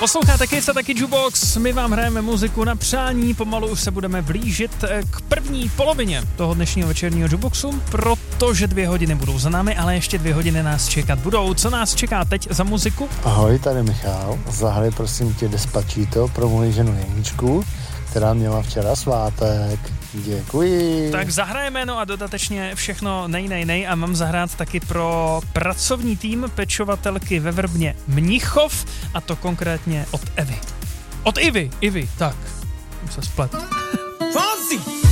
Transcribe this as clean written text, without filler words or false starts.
Posloucháte Kiss a taky Jukebox, my vám hrajeme muziku na přání, pomalu už se budeme blížit k první polovině toho dnešního večerního Jukeboxu, protože 2 hodiny budou za námi, ale ještě 2 hodiny nás čekat budou. Co nás čeká teď za muziku? Ahoj, tady Michal, zahraj prosím tě Despacito pro moji ženu Jeničku, která měla včera svátek. Děkuji. Tak zahrajeme, no a dodatečně všechno nej a mám zahrát taky pro pracovní tým pečovatelky ve Vrbně Mnichov, a to konkrétně od Evy. Od Ivy, tak, jsem se splet.